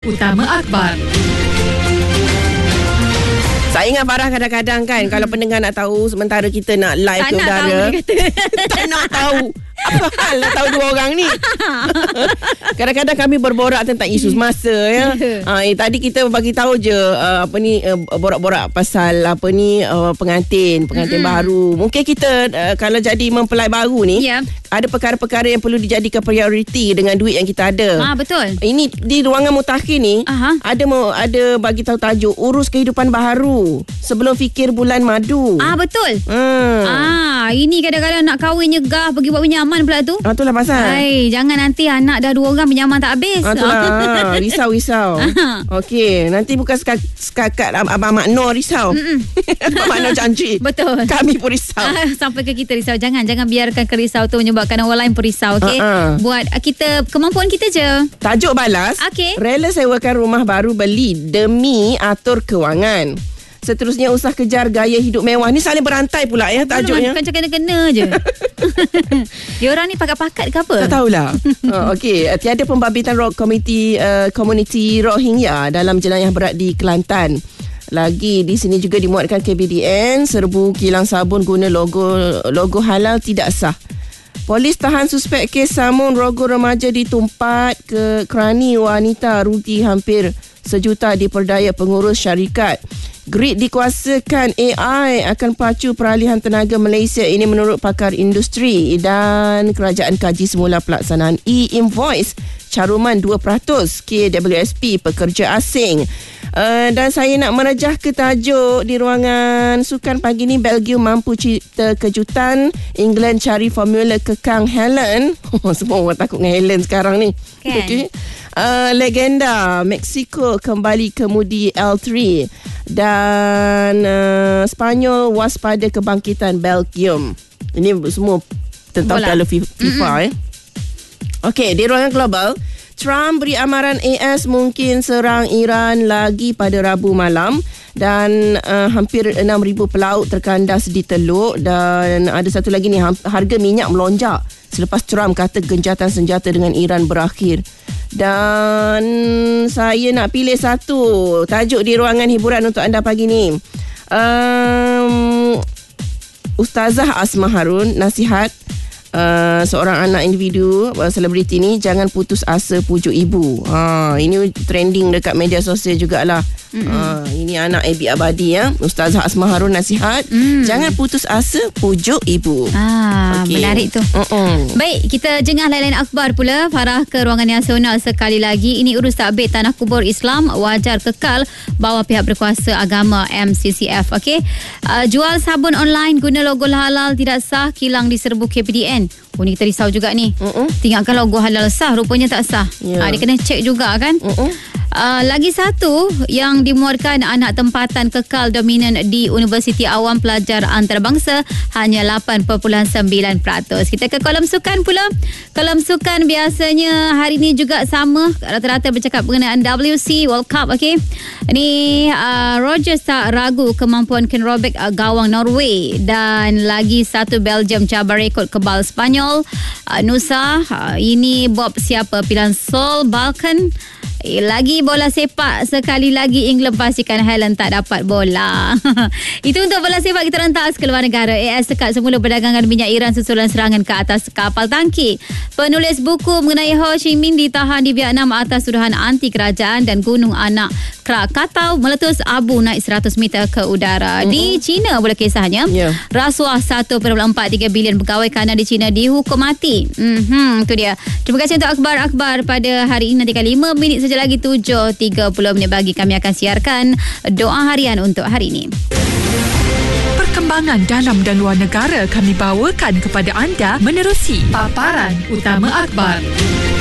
Utama Akhbar. Saya ingat Farah kadang-kadang kan kalau pendengar nak tahu sementara kita nak live ke udara, tak nak tahu. Apa hal nak tahu dua orang ni? Kadang-kadang kami berborak tentang isu semasa ya. Tadi kita bagi tahu je borak-borak pasal pengantin baru. Mungkin kita kalau jadi mempelai baru ni, ada perkara-perkara yang perlu dijadikan prioriti dengan duit yang kita ada. Betul. Ini di ruangan mutakhir ni ada bagi tahu tajuk urus kehidupan baharu sebelum fikir bulan madu. Betul. Ini kadang-kadang nak kahwin nyegah pergi buat pinjaman pula tu. Itulah pasal. Jangan nanti anak dah 2 orang pinjaman tak habis. Itulah. Risau. Okey, nanti bukan sekakat Abang Mak Nur risau. Abang Mak Nur janji. Betul. Kami pun risau. Sampai ke kita risau. Jangan biarkan kerisau tu menyebabkan orang lain pun risau. Okey. Buat kita kemampuan kita je. Tajuk balas. Okey. Rela sewakan rumah baru beli demi atur kewangan. Seterusnya usah kejar gaya hidup mewah. Ni saling berantai pula ya tajuknya. Macam kena-kena je. Dia orang ni pakat-pakat ke apa? Tak tahulah. Okey, tiada pembabbitan komuniti Rohingya dalam jenayah berat di Kelantan. Lagi di sini juga dimuatkan KBDN serbu kilang sabun guna logo halal tidak sah. Polis tahan suspek kes samun rogo remaja di Tumpat ke kerani wanita rugi hampir 1 juta diperdaya pengurus syarikat. Grid dikuasakan AI akan pacu peralihan tenaga Malaysia. Ini menurut pakar industri. Dan kerajaan kaji semula pelaksanaan e-invoice caruman 2% KWSP pekerja asing. Dan saya nak merejah ke tajuk di ruangan sukan pagi ni. Belgium mampu cipta kejutan. England cari formula kekang Helen. Semua orang takut dengan Helen sekarang ni. Okay. Legenda Mexico kembali kemudi L3. Dan Spanyol waspada kebangkitan Belgium. Ini semua tentang Piala FIFA. Okey, di ruangan global, Trump beri amaran AS mungkin serang Iran lagi pada Rabu malam. Dan hampir 6,000 pelaut terkandas di Teluk. Dan ada satu lagi ni, harga minyak melonjak selepas Trump kata gencatan senjata dengan Iran berakhir. Dan saya nak pilih satu tajuk di ruangan hiburan untuk anda pagi ni. Ustazah Asma Harun nasihat seorang anak individu selebriti ni, jangan putus asa pujuk ibu. Ini trending dekat media sosial jugalah. Ini anak Abi Abadi ya. Ustazah Asma Harun nasihat, jangan putus asa pujuk ibu. Menarik tu. Baik, kita jengah lain-lain akhbar pula. Farah ke ruangan nasional sekali lagi. Ini urus takbir tanah kubur Islam wajar kekal bawah pihak berkuasa agama MCCF. Okey. Jual sabun online guna logo halal tidak sah, kilang diserbu KPDN. Ni kita risau juga ni. Tinggalkan logo halal sah, rupanya tak sah. Dia kena cek juga kan. Lagi satu yang dimuatkan, anak tempatan kekal dominan di Universiti Awam Pelajar Antarabangsa hanya 8.9%. Kita ke kolam sukan pula. Kolam sukan biasanya hari ni juga sama, rata-rata bercakap mengenai WC World Cup. Okay. Ni Rogers tak ragu kemampuan Ken Robek gawang Norway. Dan lagi satu, Belgium cabar rekod kebal Spanyol. Nusa ini Bob siapa pilihan Sol Balkan. Lagi bola sepak, sekali lagi England pastikan Helen tak dapat bola. Itu untuk bola sepak. Kita rentas ke luar negara. AS sekat semula perdagangan minyak Iran susulan serangan ke atas kapal tangki. Penulis buku mengenai Ho Chi Minh ditahan di Vietnam atas tuduhan anti kerajaan. Dan gunung anak Krakatau meletus abu naik 100 meter ke udara. Di China pula kisahnya, rasuah 1.43 bilion pegawai kanan di China dihukum mati. Itu dia. Terima kasih untuk akhbar-akhbar pada hari ini. Nantikan 5 minit saja lagi 7.30 bagi kami akan siarkan doa harian untuk hari ini. Perkembangan dalam dan luar negara kami bawakan kepada anda menerusi paparan utama akhbar.